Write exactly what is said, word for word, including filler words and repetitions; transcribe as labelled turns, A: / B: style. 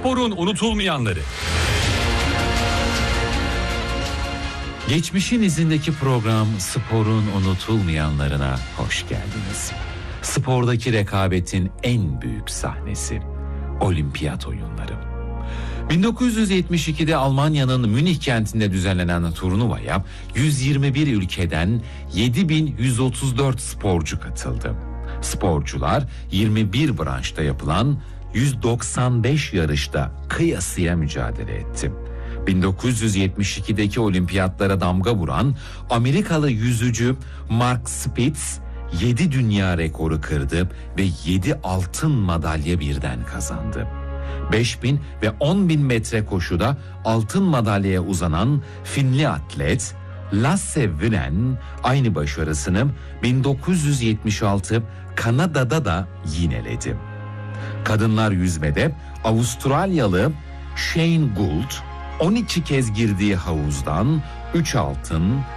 A: Sporun unutulmayanları.
B: Geçmişin izindeki program Sporun unutulmayanlarına hoş geldiniz. Spordaki rekabetin en büyük sahnesi Olimpiyat Oyunları. bin dokuz yüz yetmiş ikide Almanya'nın Münih kentinde düzenlenen turnuvaya yüz yirmi bir ülkeden yedi bin yüz otuz dört sporcu katıldı. Sporcular yirmi bir branşta yapılan yüz doksan beş yarışta kıyasıya mücadele etti. bin dokuz yüz yetmiş ikideki olimpiyatlara damga vuran Amerikalı yüzücü Mark Spitz yedi dünya rekoru kırdı ve yedi altın madalya birden kazandı. beş bin ve on bin metre koşuda altın madalyaya uzanan Finli atlet Lasse Viren aynı başarısını bin dokuz yüz yetmiş altı Kanada'da da yineledi. Kadınlar yüzmede Avustralyalı Shane Gould on iki kez girdiği havuzdan üç altın,